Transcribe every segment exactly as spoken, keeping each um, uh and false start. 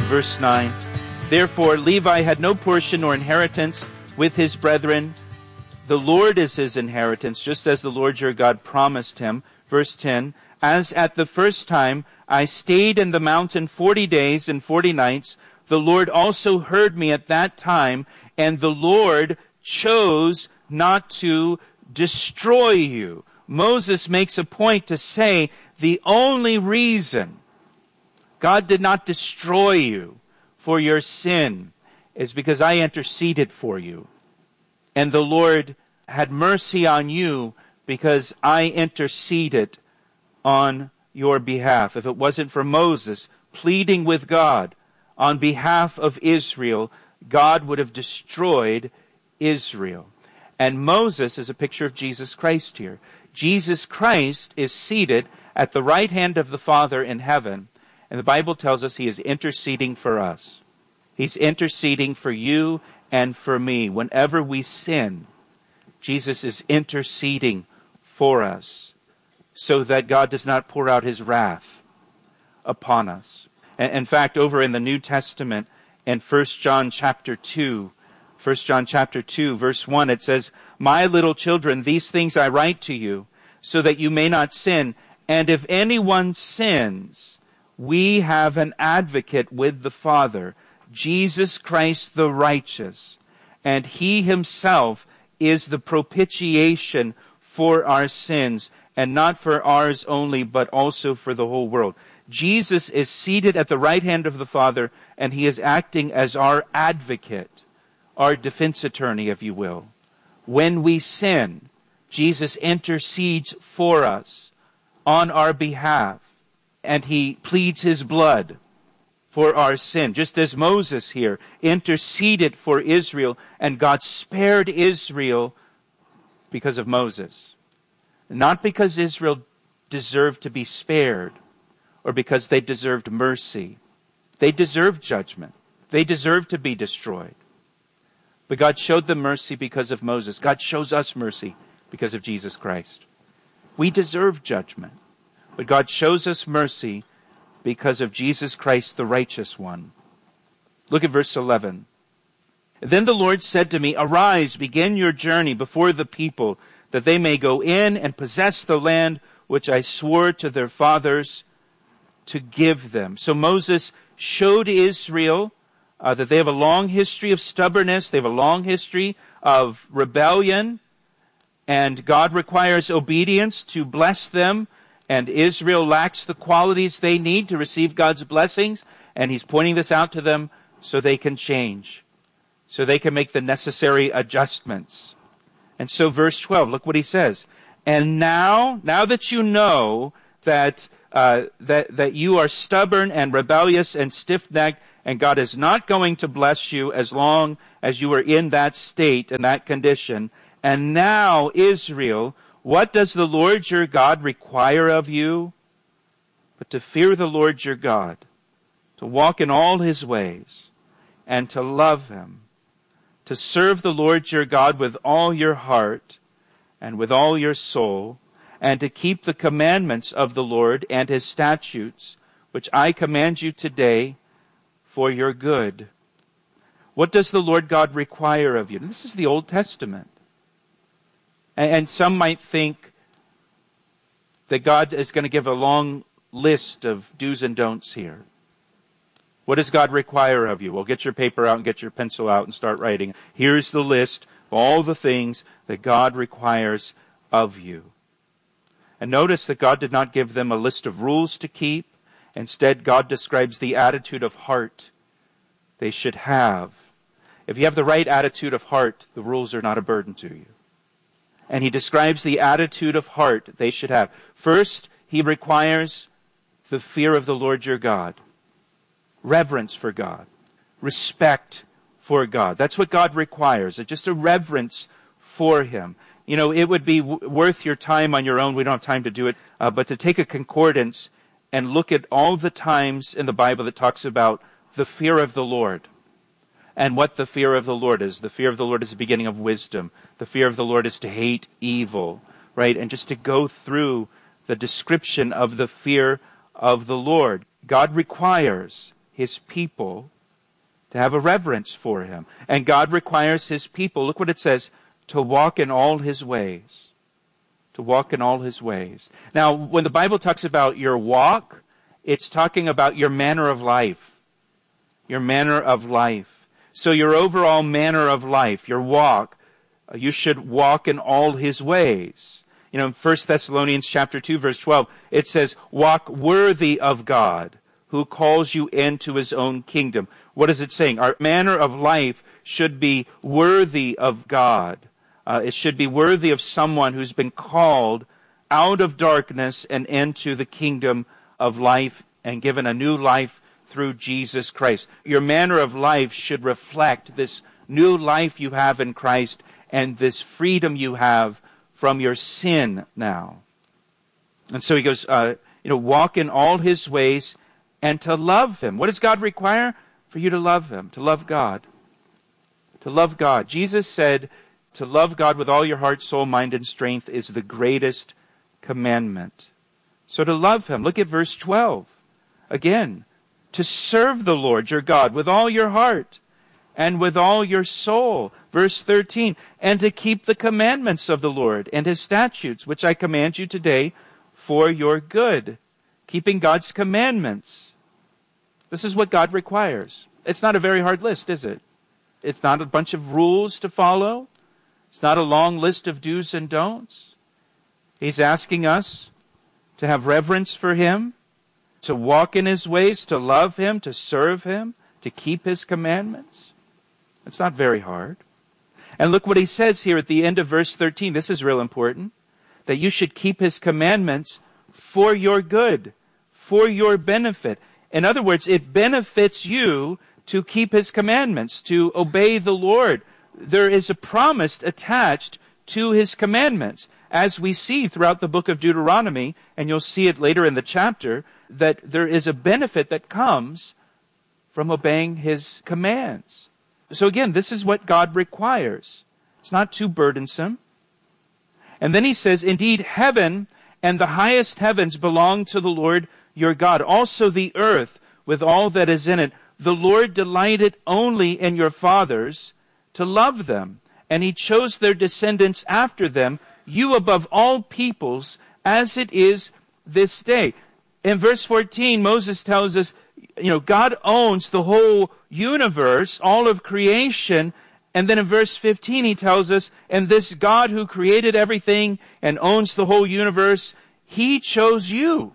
verse nine. Therefore Levi had no portion nor inheritance with his brethren. The Lord is his inheritance, just as the Lord your God promised him. Verse ten. As at the first time I stayed in the mountain forty days and forty nights, the Lord also heard me at that time, and the Lord chose not to destroy you. Moses makes a point to say the only reason God did not destroy you for your sin is because I interceded for you. And the Lord had mercy on you because I interceded on your behalf. If it wasn't for Moses pleading with God on behalf of Israel, God would have destroyed Israel. And Moses is a picture of Jesus Christ here. Jesus Christ is seated at the right hand of the Father in heaven, and the Bible tells us he is interceding for us. He's interceding for you and for me. Whenever we sin, Jesus is interceding for us so that God does not pour out his wrath upon us. In fact, over in the New Testament, in First John chapter two, First John chapter two, verse one, it says, My little children, these things I write to you, so that you may not sin. And if anyone sins, we have an advocate with the Father, Jesus Christ the righteous. And he himself is the propitiation for our sins, and not for ours only, but also for the whole world. Jesus is seated at the right hand of the Father, and he is acting as our advocate, our defense attorney, if you will. When we sin, Jesus intercedes for us on our behalf, and he pleads his blood for our sin. Just as Moses here interceded for Israel, and God spared Israel because of Moses. Not because Israel deserved to be spared, or because they deserved mercy. They deserved judgment. They deserved to be destroyed. But God showed them mercy because of Moses. God shows us mercy because of Jesus Christ. We deserve judgment, but God shows us mercy because of Jesus Christ, the righteous one. Look at verse eleven. Then the Lord said to me, Arise, begin your journey before the people, that they may go in and possess the land which I swore to their fathers to give them. So Moses showed Israel uh, that they have a long history of stubbornness. They have a long history of rebellion. And God requires obedience to bless them. And Israel lacks the qualities they need to receive God's blessings. And he's pointing this out to them so they can change, so they can make the necessary adjustments. And so verse twelve, look what he says. And now, now that you know that uh, that that you are stubborn and rebellious and stiff-necked, and God is not going to bless you as long as you are in that state and that condition. And now, Israel, what does the Lord your God require of you? But to fear the Lord your God, to walk in all his ways, and to love him, to serve the Lord your God with all your heart and with all your soul, and to keep the commandments of the Lord and his statutes, which I command you today for your good. What does the Lord God require of you? This is the Old Testament. And some might think that God is going to give a long list of do's and don'ts here. What does God require of you? Well, get your paper out and get your pencil out and start writing. Here's the list of all the things that God requires of you. And notice that God did not give them a list of rules to keep. Instead, God describes the attitude of heart they should have. If you have the right attitude of heart, the rules are not a burden to you. And he describes the attitude of heart they should have. First, he requires the fear of the Lord your God. Reverence for God. Respect for God. That's what God requires. It's just a reverence for him. You know, it would be w- worth your time on your own. We don't have time to do it. Uh, but to take a concordance and look at all the times in the Bible that talks about the fear of the Lord. And what the fear of the Lord is. The fear of the Lord is the beginning of wisdom. The fear of the Lord is to hate evil, right? And just to go through the description of the fear of the Lord. God requires, his people to have a reverence for him. And God requires his people, look what it says, to walk in all his ways. To walk in all his ways. Now, when the Bible talks about your walk, it's talking about your manner of life. Your manner of life. So your overall manner of life, your walk, you should walk in all his ways. You know, in First Thessalonians chapter two, verse twelve, it says, walk worthy of God, who calls you into his own kingdom. What is it saying? Our manner of life should be worthy of God. Uh, it should be worthy of someone who's been called out of darkness and into the kingdom of life and given a new life through Jesus Christ. Your manner of life should reflect this new life you have in Christ and this freedom you have from your sin now. And so he goes, uh, you know, walk in all his ways and to love him. What does God require? For you to love him, to love God. To love God. Jesus said to love God with all your heart, soul, mind, and strength is the greatest commandment. So to love him. Look at verse twelve. Again, to serve the Lord your God with all your heart and with all your soul. Verse thirteen, and to keep the commandments of the Lord and his statutes, which I command you today for your good. Keeping God's commandments. This is what God requires. It's not a very hard list, is it? It's not a bunch of rules to follow. It's not a long list of do's and don'ts. He's asking us to have reverence for him, to walk in his ways, to love him, to serve him, to keep his commandments. It's not very hard. And look what he says here at the end of verse thirteen. This is real important. That you should keep his commandments for your good, for your benefit. In other words, it benefits you to keep his commandments, to obey the Lord. There is a promise attached to his commandments. As we see throughout the book of Deuteronomy, and you'll see it later in the chapter, that there is a benefit that comes from obeying his commands. So again, this is what God requires. It's not too burdensome. And then he says, indeed, heaven and the highest heavens belong to the Lord your God. Also the earth with all that is in it. The Lord delighted only in your fathers to love them, and he chose their descendants after them, you above all peoples, as it is this day. In verse fourteen, Moses tells us, you know, God owns the whole universe, all of creation. And then in verse fifteen, he tells us, and this God who created everything and owns the whole universe, he chose you.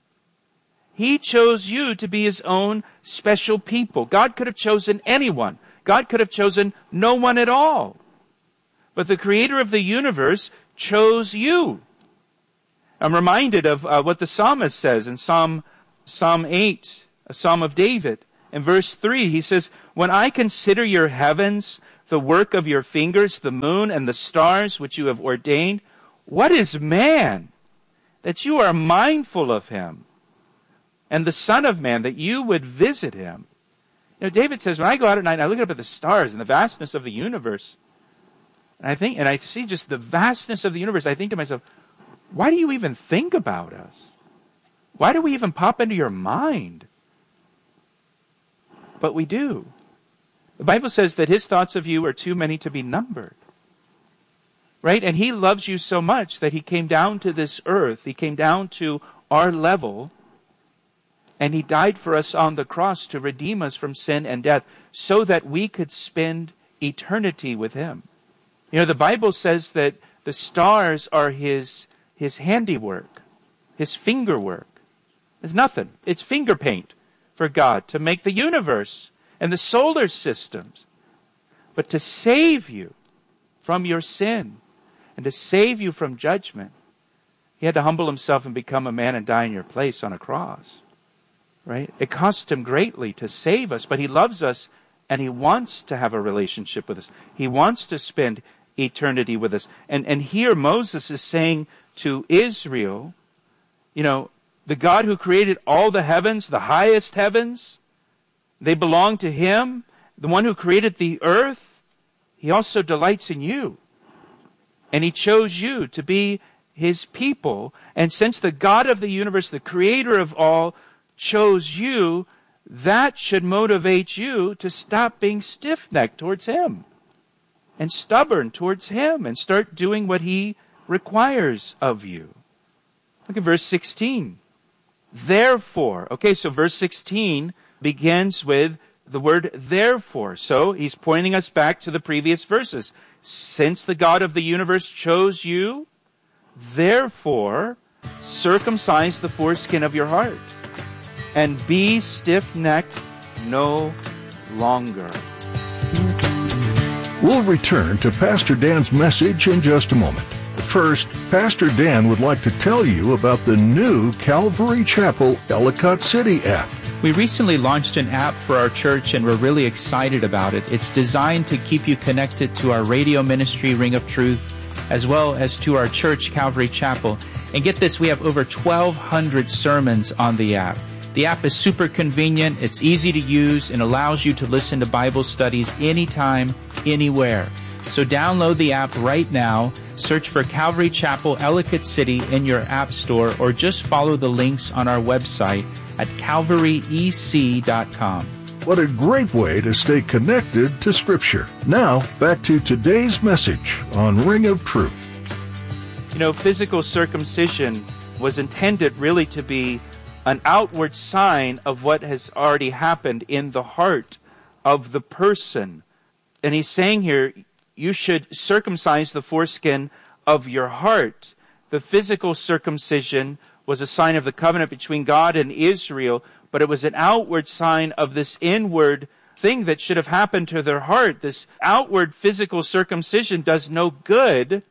He chose you to be his own special people. God could have chosen anyone. God could have chosen no one at all. But the creator of the universe chose you. I'm reminded of uh, what the psalmist says in Psalm, Psalm eight, a Psalm of David. In verse three, he says, when I consider your heavens, the work of your fingers, the moon and the stars which you have ordained, what is man that you are mindful of him? And the Son of Man, that you would visit him. You know, David says, when I go out at night and I look up at the stars and the vastness of the universe, and I think, and I see just the vastness of the universe, I think to myself, why do you even think about us? Why do we even pop into your mind? But we do. The Bible says that his thoughts of you are too many to be numbered. Right? And he loves you so much that he came down to this earth. He came down to our level. And he died for us on the cross to redeem us from sin and death so that we could spend eternity with him. You know, the Bible says that the stars are his, his handiwork, his finger work. It's nothing. It's finger paint for God to make the universe and the solar systems. But to save you from your sin and to save you from judgment, he had to humble himself and become a man and die in your place on a cross. Right? It cost him greatly to save us, but he loves us and he wants to have a relationship with us. He wants to spend eternity with us. And, and here Moses is saying to Israel, you know, the God who created all the heavens, the highest heavens, they belong to him. The one who created the earth, he also delights in you. And he chose you to be his people. And since the God of the universe, the creator of all, chose you, that should motivate you to stop being stiff-necked towards Him and stubborn towards Him and start doing what He requires of you. Look at verse sixteen. Therefore, okay, so verse sixteen begins with the word therefore. So he's pointing us back to the previous verses. Since the God of the universe chose you, therefore circumcise the foreskin of your heart and be stiff-necked no longer. We'll return to Pastor Dan's message in just a moment. First, Pastor Dan would like to tell you about the new Calvary Chapel Ellicott City app. We recently launched an app for our church and we're really excited about it. It's designed to keep you connected to our radio ministry, Ring of Truth, as well as to our church, Calvary Chapel. And get this, we have over twelve hundred sermons on the app. The app is super convenient, it's easy to use, and allows you to listen to Bible studies anytime, anywhere. So download the app right now, search for Calvary Chapel Ellicott City in your app store, or just follow the links on our website at calvary e c dot com. What a great way to stay connected to Scripture. Now, back to today's message on Ring of Truth. You know, physical circumcision was intended really to be an outward sign of what has already happened in the heart of the person. And he's saying here, you should circumcise the foreskin of your heart. The physical circumcision was a sign of the covenant between God and Israel, but it was an outward sign of this inward thing that should have happened to their heart. This outward physical circumcision does no good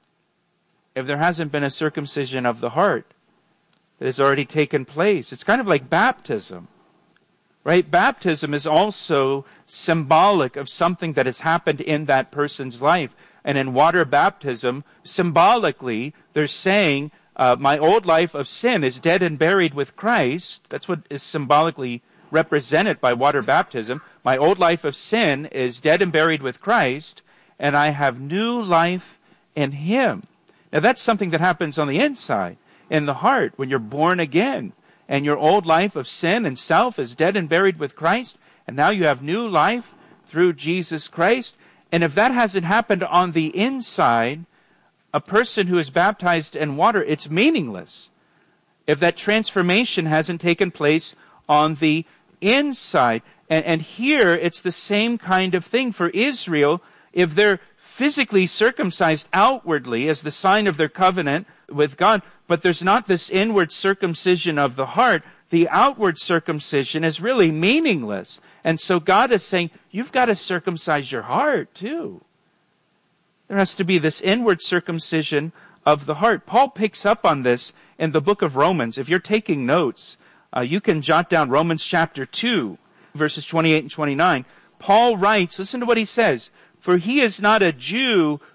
if there hasn't been a circumcision of the heart that has already taken place. It's kind of like baptism, right? Baptism is also symbolic of something that has happened in that person's life. And in water baptism, symbolically, they're saying, uh, my old life of sin is dead and buried with Christ. That's what is symbolically represented by water baptism. My old life of sin is dead and buried with Christ, and I have new life in Him. Now that's something that happens on the inside, in the heart, when you're born again. And your old life of sin and self is dead and buried with Christ, and now you have new life through Jesus Christ. And if that hasn't happened on the inside, a person who is baptized in water, it's meaningless. If that transformation hasn't taken place on the inside. And, and here, it's the same kind of thing for Israel. If they're physically circumcised outwardly as the sign of their covenant with God, but there's not this inward circumcision of the heart, the outward circumcision is really meaningless. And so God is saying, you've got to circumcise your heart too. There has to be this inward circumcision of the heart. Paul picks up on this in the book of Romans. If you're taking notes, uh, you can jot down Romans chapter two, verses twenty-eight and twenty-nine. Paul writes, listen to what he says, for he is not a Jew